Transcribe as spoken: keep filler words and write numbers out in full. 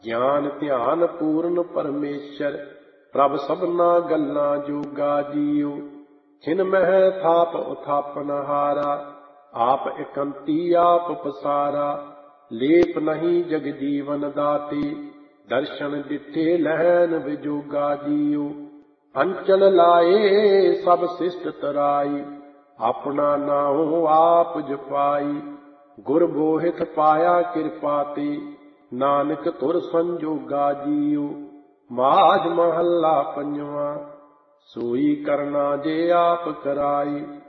ਗਿਆਨ ਧਿਆਨ ਪੂਰਨ ਪਰਮੇਸ਼ਰ, ਪ੍ਰਭ ਸਭਨਾ ਗੱਲਾਂ ਜੋਗਾ ਜੀਉ। ਛਿਨ ਮਹਿ ਥਾਪ ਉਥਾਪਨ ਹਾਰਾ, ਆਪ ਇਕੰਤੀ ਆਪ ਪਸਾਰਾ। ਲੇਪ ਨਹੀਂ ਜਗ ਜੀਵਨ ਦਾਤੇ, ਦਰਸ਼ਨ ਦਿੱਤੇ ਲਹਿਨ ਵਿਜੋਗਾ ਜੀਉ। ਅੰਚਲ ਲਾਏ ਸਭ ਸਿਸ਼ਟ ਤਰਾਈ, ਆਪਣਾ ਨਾਉ ਆਪ ਜਪਾਈ। ਗੁਰ ਬੋਹਿਥ ਪਾਇਆ ਕਿਰਪਾ ਤੇ, ਨਾਨਕ ਤੁਰ ਸੰਜੋਗਾ ਜੀਉ। ਮਾਝ ਮਹੱਲਾ ਪੰਜਵਾਂ। ਸੋਈ ਕਰਨਾ ਜੇ ਆਪ ਕਰਾਈ,